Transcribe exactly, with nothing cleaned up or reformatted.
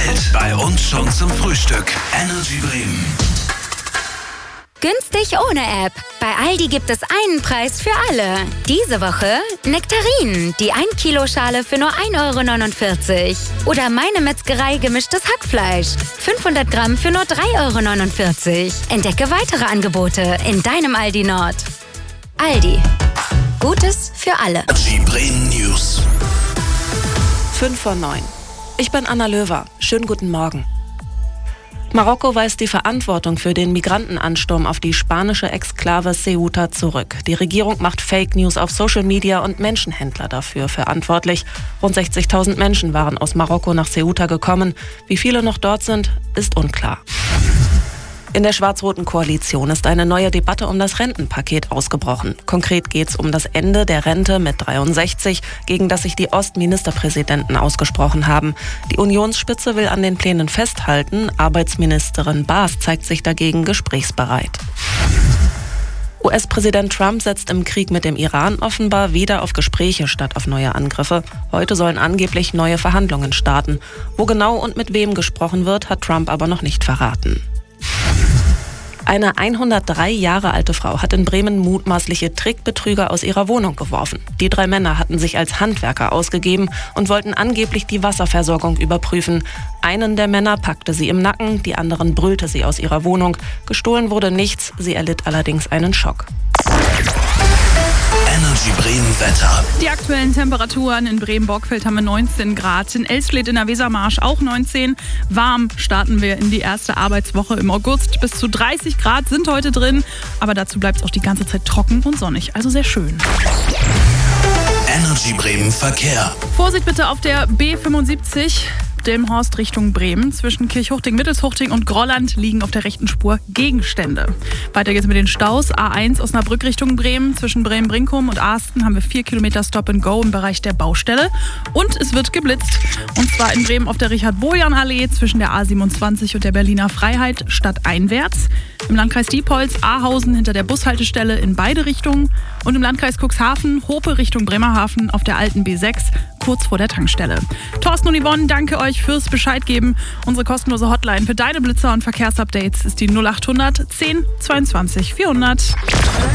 Welt bei uns schon zum Frühstück. Energy Bremen. Günstig ohne App. Bei Aldi gibt es einen Preis für alle. Diese Woche Nektarinen, die ein Kilo Schale für nur ein Euro neunundvierzig. Oder Meine Metzgerei gemischtes Hackfleisch. fünfhundert Gramm für nur drei Euro neunundvierzig. Entdecke weitere Angebote in deinem Aldi Nord. Aldi. Gutes für alle. Energy Bremen News. fünf vor neun. Ich bin Anna Löwer. Schönen guten Morgen. Marokko weist die Verantwortung für den Migrantenansturm auf die spanische Exklave Ceuta zurück. Die Regierung macht Fake News auf Social Media und Menschenhändler dafür verantwortlich. Rund sechzigtausend Menschen waren aus Marokko nach Ceuta gekommen. Wie viele noch dort sind, ist unklar. In der schwarz-roten Koalition ist eine neue Debatte um das Rentenpaket ausgebrochen. Konkret geht es um das Ende der Rente mit dreiundsechzig, gegen das sich die Ostministerpräsidenten ausgesprochen haben. Die Unionsspitze will an den Plänen festhalten. Arbeitsministerin Baas zeigt sich dagegen gesprächsbereit. U S-Präsident Trump setzt im Krieg mit dem Iran offenbar wieder auf Gespräche statt auf neue Angriffe. Heute sollen angeblich neue Verhandlungen starten. Wo genau und mit wem gesprochen wird, hat Trump aber noch nicht verraten. Eine hundertdrei Jahre alte Frau hat in Bremen mutmaßliche Trickbetrüger aus ihrer Wohnung geworfen. Die drei Männer hatten sich als Handwerker ausgegeben und wollten angeblich die Wasserversorgung überprüfen. Einen der Männer packte sie im Nacken, die anderen brüllte sie aus ihrer Wohnung. Gestohlen wurde nichts, sie erlitt allerdings einen Schock. Energy Bremen Wetter. Die aktuellen Temperaturen in Bremen-Borgfeld haben wir neunzehn Grad, in Elsfleth in der Wesermarsch auch neunzehn. Warm starten wir in die erste Arbeitswoche im August. Bis zu dreißig Grad sind heute drin, aber dazu bleibt es auch die ganze Zeit trocken und sonnig, also sehr schön. Energy Bremen Verkehr. Vorsicht bitte auf der B fünfundsiebzig. Delmenhorst Richtung Bremen. Zwischen Kirchhuchting, Mittelshuchting und Grolland liegen auf der rechten Spur Gegenstände. Weiter geht's mit den Staus. A eins Osnabrück Richtung Bremen. Zwischen Bremen-Brinkum und Aasten haben wir vier Kilometer Stop-and-Go im Bereich der Baustelle. Und es wird geblitzt. Und zwar in Bremen auf der Richard-Bojan-Allee zwischen der A siebenundzwanzig und der Berliner Freiheit stadteinwärts. Im Landkreis Diepholz, Ahausen hinter der Bushaltestelle in beide Richtungen. Und im Landkreis Cuxhaven, Hope Richtung Bremerhaven auf der alten B sechs, kurz vor der Tankstelle. Thorsten und Yvonne, danke euch fürs Bescheid geben. Unsere kostenlose Hotline für deine Blitzer und Verkehrsupdates ist die null acht hundert zehn zweiundzwanzig vierhundert.